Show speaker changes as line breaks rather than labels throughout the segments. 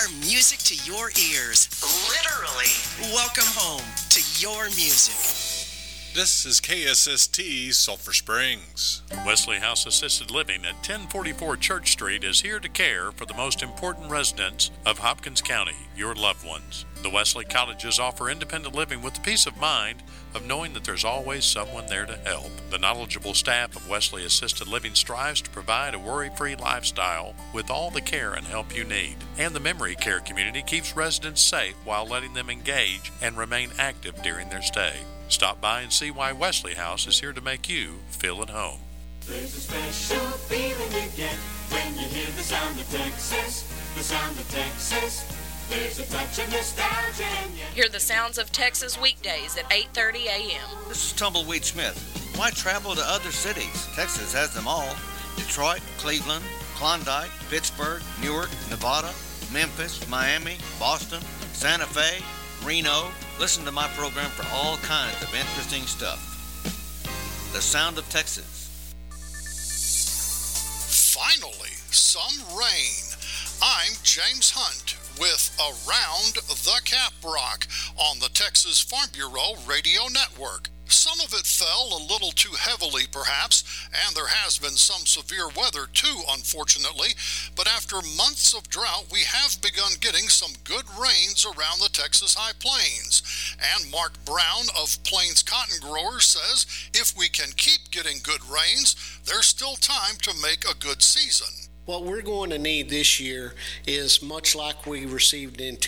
music to your ears. Literally. Welcome home to your music.
This is KSST Sulphur Springs.
Wesley House Assisted Living at 1044 Church Street is here to care for the most important residents of Hopkins County, your loved ones. The Wesley Cottages offer independent living with the peace of mind of knowing that there's always someone there to help. The knowledgeable staff of Wesley Assisted Living strives to provide a worry-free lifestyle with all the care and help you need. And the memory care community keeps residents safe while letting them engage and remain active during their stay. Stop by and see why Wesley House is here to make you feel at home.
There's a special feeling you get when you hear the sound of Texas, the sound of Texas. There's a touch of nostalgia in you.
Hear the sounds of Texas weekdays at 8:30 a.m.
This is Tumbleweed Smith. Why travel to other cities? Texas has them all. Detroit, Cleveland, Klondike, Pittsburgh, Newark, Nevada, Memphis, Miami, Boston, Santa Fe, Reno. Listen to my program for all kinds of interesting stuff. The Sound of Texas.
Finally, some rain. I'm James Hunt with Around the Cap Rock on the Texas Farm Bureau Radio Network. Some of it fell a little too heavily, perhaps, and there has been some severe weather too, unfortunately. But after months of drought, we have begun getting some good rains around the Texas High Plains. And Mark Brown of Plains Cotton Growers says if we can keep getting good rains, there's still time to make a good season.
What we're going to need this year is much like we received in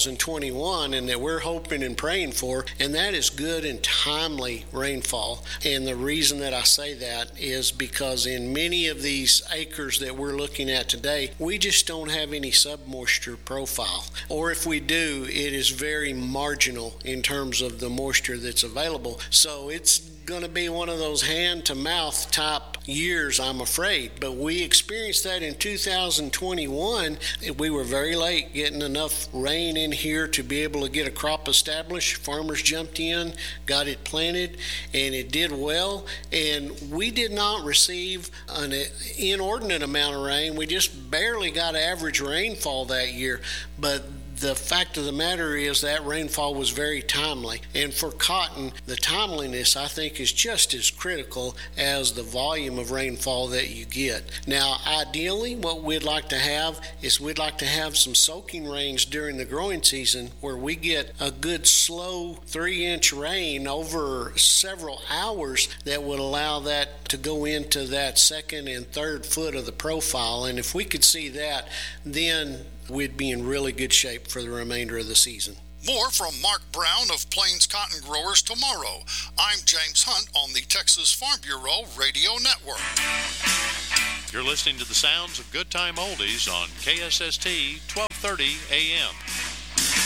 2021 and that we're hoping and praying for, and that is good and timely rainfall. And the reason that I say that is because in many of these acres that we're looking at today, we just don't have any submoisture profile. Or if we do, it is very marginal in terms of the moisture that's available. So it's going to be one of those hand-to-mouth type years, I'm afraid. But we experienced that in 2021. We were very late getting enough rain in here to be able to get a crop established. Farmers jumped in, got it planted, and it did well. And we did not receive an inordinate amount of rain. We just barely got average rainfall that year. But the fact of the matter is that rainfall was very timely. And for cotton, the timeliness, I think, is just as critical as the volume of rainfall that you get. Now, ideally, what we'd like to have is we'd like to have some soaking rains during the growing season where we get a good slow 3-inch rain over several hours that would allow that to go into that second and third foot of the profile. And if we could see that, then we'd be in really good shape for the remainder of the season.
More from Mark Brown of Plains Cotton Growers tomorrow. I'm James Hunt on the Texas Farm Bureau Radio Network.
You're listening to the sounds of Good Time Oldies on KSST 1230 AM.